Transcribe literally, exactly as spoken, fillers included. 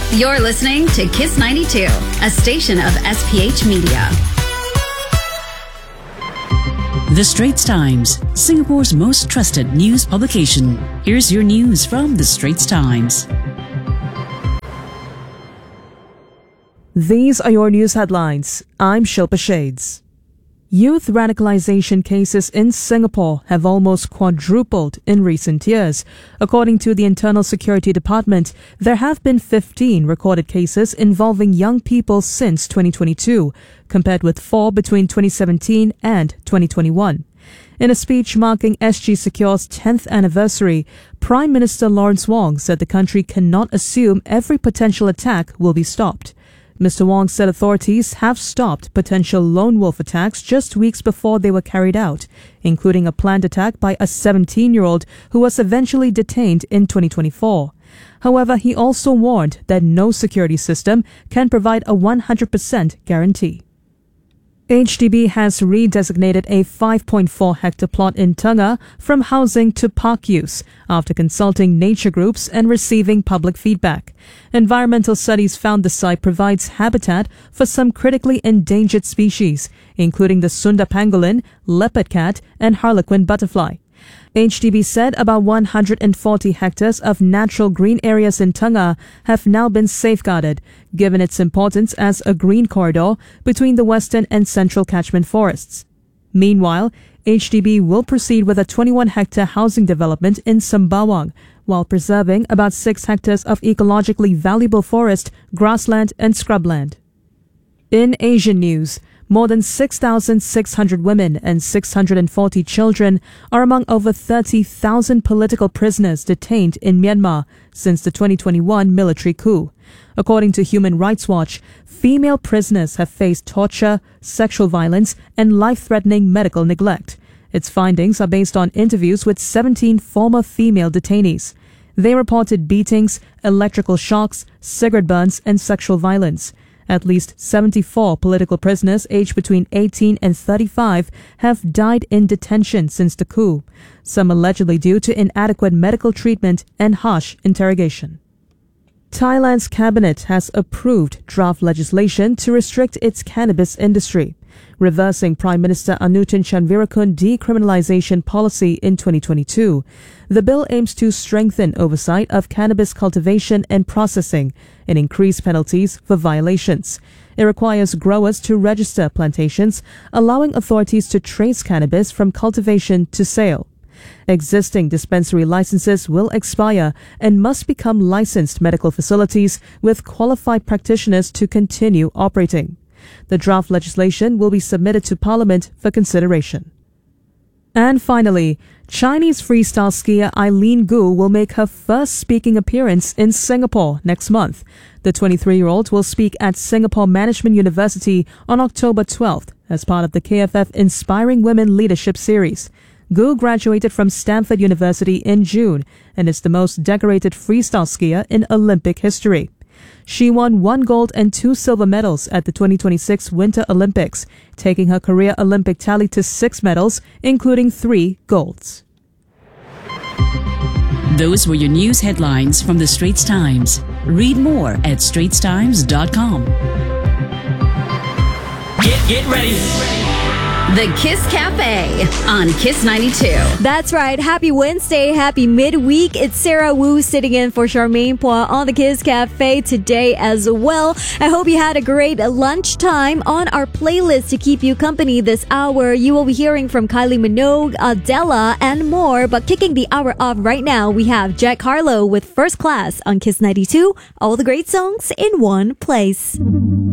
You're listening to Kiss ninety-two, a station of S P H Media. The Straits Times, Singapore's most trusted news publication. Here's your news from The Straits Times. These are your news headlines. I'm Shilpa Shades. Youth radicalization cases in Singapore have almost quadrupled in recent years. According to the Internal Security Department, there have been fifteen recorded cases involving young people since twenty twenty-two, compared with four between twenty seventeen and twenty twenty-one. In a speech marking S G Secure's tenth anniversary, Prime Minister Lawrence Wong said the country cannot assume every potential attack will be stopped. Mister Wong said authorities have stopped potential lone wolf attacks just weeks before they were carried out, including a planned attack by a seventeen-year-old who was eventually detained in twenty twenty-four. However, he also warned that no security system can provide a one hundred percent guarantee. H D B has redesignated a five point four hectare plot in Tengah from housing to park use after consulting nature groups and receiving public feedback. Environmental studies found the site provides habitat for some critically endangered species, including the Sunda pangolin, leopard cat, and harlequin butterfly. H D B said about one hundred forty hectares of natural green areas in Tengah have now been safeguarded, given its importance as a green corridor between the western and central catchment forests. Meanwhile, H D B will proceed with a twenty-one hectare housing development in Sembawang, while preserving about six hectares of ecologically valuable forest, grassland and scrubland. In Asian news, more than six thousand six hundred women and six hundred forty children are among over thirty thousand political prisoners detained in Myanmar since the twenty twenty-one military coup. According to Human Rights Watch, female prisoners have faced torture, sexual violence, and life-threatening medical neglect. Its findings are based on interviews with seventeen former female detainees. They reported beatings, electrical shocks, cigarette burns, and sexual violence. At least seventy-four political prisoners aged between eighteen and thirty-five have died in detention since the coup, some allegedly due to inadequate medical treatment and harsh interrogation. Thailand's cabinet has approved draft legislation to restrict its cannabis industry, reversing Prime Minister Anutin Chanvirakul decriminalization policy in twenty twenty-two. The bill aims to strengthen oversight of cannabis cultivation and processing and increase penalties for violations. It requires growers to register plantations, allowing authorities to trace cannabis from cultivation to sale. Existing dispensary licenses will expire and must become licensed medical facilities with qualified practitioners to continue operating. The draft legislation will be submitted to Parliament for consideration. And finally, Chinese freestyle skier Eileen Gu will make her first speaking appearance in Singapore next month. The twenty-three-year-old will speak at Singapore Management University on October twelfth as part of the K F F Inspiring Women Leadership Series. Gu graduated from Stanford University in June and is the most decorated freestyle skier in Olympic history. She won one gold and two silver medals at the twenty twenty-six Winter Olympics, taking her career Olympic tally to six medals, including three golds. Those were your news headlines from The Straits Times. Read more at straits times dot com. Get, get ready. The Kiss Cafe on Kiss ninety-two. That's right. Happy Wednesday. Happy midweek. It's Sarah Wu sitting in for Charmaine Poir on the Kiss Cafe today as well. I hope you had a great lunchtime. On our playlist to keep you company this hour, you will be hearing from Kylie Minogue, Adele, and more. But kicking the hour off right now, we have Jack Harlow with First Class on Kiss ninety-two. All the great songs in one place.